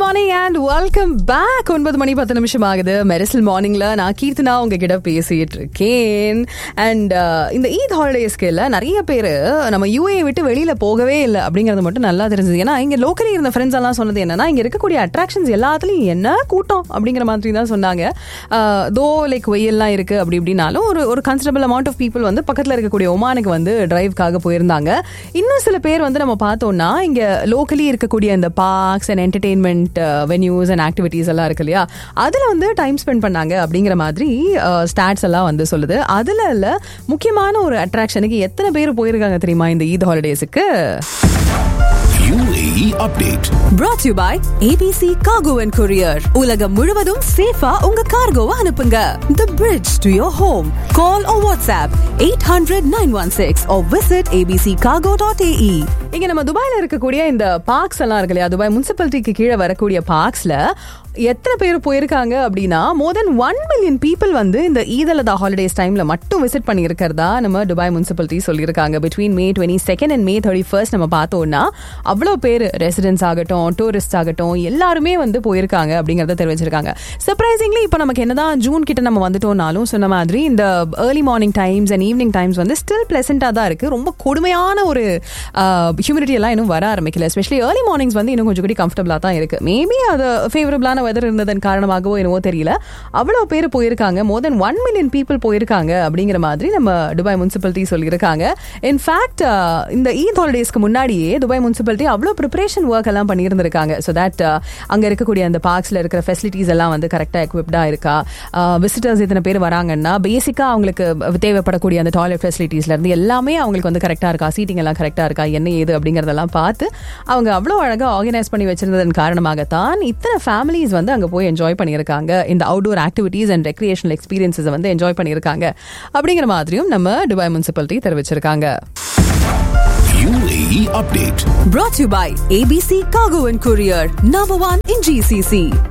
Morning and welcome back. 9 மணி 10 நிமிஷம் ஆகுது. மெரிசல் மார்னிங்ல நான் கீர்த்தனா உங்ககிட்ட பேசிட்டு இருக்கேன். அண்ட் இந்த ஈத் ஹாலிடேஸ்க்கு நிறைய பேர் நம்ம யூஏ விட்டு வெளியில போகவே இல்லை அப்படிங்கறது மட்டும் நல்லா தெரிஞ்சது. ஏன்னா இங்க லோக்கலி இருந்த ஃப்ரெண்ட்ஸ் எல்லாம் சொன்னது என்னன்னா, இங்க இருக்கக்கூடிய அட்ராக்ஷன்ஸ் எல்லாத்துலயும் என்ன கூட்டம் அப்படிங்கிற மாதிரி தான் சொன்னாங்க. தோ லைக் வெயில்லாம் இருக்கு அப்படி இப்படின்னாலும் ஒரு கன்சிடபிள் அமௌண்ட் ஆஃப் பீப்புள் வந்து பக்கத்துல இருக்கக்கூடிய ஒமானுக்கு வந்து டிரைவ்க்காக போயிருந்தாங்க. இன்னும் சில பேர் வந்து நம்ம பார்த்தோம்னா இங்க லோக்கலி இருக்கக்கூடிய இந்த parks and entertainment venues and activities எல்லாம் இருக்கு இல்லையா, அதுல வந்து டைம் ஸ்பெண்ட் பண்ணாங்க அப்படிங்கிற மாதிரி ஸ்டாட்ஸ் எல்லாம் வந்து சொல்லுது. அதுல முக்கியமான ஒரு அட்ராக்ஷனுக்கு எத்தனை பேர் போயிருக்காங்க தெரியுமா இந்த Eid ஹாலிடேஸுக்கு? UAE update brought to you by ABC Cargo and Courier. உலகம் முழுவதும் சேஃபா உங்க கார்கோவை அனுப்புங்க. The bridge to your home. Call or WhatsApp 800-916 or visit abccargo.ae. இங்க நம்ம துபாயில இருக்கக்கூடிய இந்த பார்க்ஸ் எல்லாம் இருக்கு இல்லையா, துபாய் முனிசிபாலிட்டிக்கு கீழே வரக்கூடிய பார்க்ஸ்ல எத்தனை பேர் போயிருக்காங்க அப்படின்னா, மோர் தென் 1 மில்லியன் பீப்புள் வந்து இந்த ஈத் அல் அதா ஹாலிடேஸ் டைம்ல மட்டும் விசிட் பண்ணி இருக்கிறதா நம்ம துபாய் முனிசிபாலிட்டி சொல்லியிருக்காங்க. பிட்வீன் May 22 and May 31 நம்ம பார்த்தோம்னா அவ்வளோ பேர் ரெசிடென்ட்ஸ் ஆகட்டும், டூரிஸ்ட் ஆகட்டும், எல்லாருமே வந்து போயிருக்காங்க அப்படிங்கறத தெரிவிச்சிருக்காங்க. சர்ப்ரைசிங்லி இப்போ நமக்கு என்னதான் ஜூன் கிட்ட நம்ம வந்துட்டோம்னாலும் சொன்ன மாதிரி இந்த early morning times and evening times வந்து ஸ்டில் பிளசண்டா தான் இருக்கு. ரொம்ப கொடுமையான ஒரு ஹியூமிடிட்டி எல்லாம் இன்னும் வர ஆரம்பிக்கல. எஸ்பெஷலி ஏர்லி மார்னிங்ஸ் வந்து இன்னும் கொஞ்சம் கூட கம்ஃபர்டபுளா தான் இருக்கு. மேபி அது ஃபேவரபிளான வெதர் இருந்ததன் காரணமாகவோ என்னவோ தெரியல, அவ்வளவு பேர் போயிருக்காங்க. மோர் தென் 1 மில்லியன் பீப்புள் போயிருக்காங்க அப்படிங்கிற மாதிரி நம்ம துபாய் முனிசிபாலிட்டி சொல்லியிருக்காங்க. இன்ஃபேக்ட் இந்த ஈத் ஹாலிடேஸ்க்கு முன்னாடியே துபாய் முனிசிபாலிட்டி அவ்வளோ ப்ரிப்பரேஷன் ஒர்க் எல்லாம் பண்ணியிருந்திருக்காங்க. ஸோ தட் அங்க இருக்கக்கூடிய அந்த பார்க்ஸ்ல இருக்கிற ஃபெசிலிட்டிஸ் எல்லாம் வந்து கரெக்டா எக்விப்டா இருக்கா, விசிட்டர்ஸ் இத்தனை பேர் வராங்கன்னா பேசிக்கா அவங்களுக்கு தேவைப்படக்கூடிய அந்த டாய்லெட் ஃபெசிலிட்டிஸ்ல இருந்து எல்லாமே அவங்களுக்கு வந்து கரெக்டா இருக்கா, சீட்டிங் எல்லாம் கரெக்டா இருக்கா, என்ன ஏது அப்படிங்கறதெல்லாம் பார்த்து அவங்க அவ்வளோ அழகா ஆர்கனைஸ் பண்ணி வச்சிருந்ததன் காரணமாகத்தான் இத்தனை ஃபேமிலிஸ் வந்து அங்க போய் என்ஜாய் பண்ணியிருக்காங்க. இந்த outdoor activities and recreational experiences வந்து என்ஜாய் பண்ணியிருக்காங்க அப்படிங்கிற மாதிரியும் நம்ம துபாய் முனிசிபாலிட்டி தெரிவிச்சிருக்காங்க. UAE update brought to you by ABC Cargo and Courier, number 1 in GCC.